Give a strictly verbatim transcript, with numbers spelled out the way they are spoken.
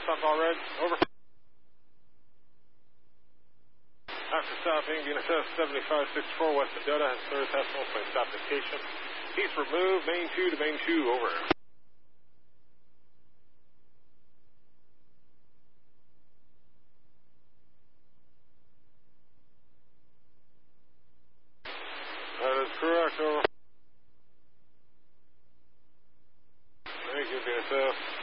stop all red. Over. After stopping, B N S F seventy-five sixty-four West Mendota has third decimal point stop indication. East remove, main two to main two, over. That is correct, over. Thank you, B N S F.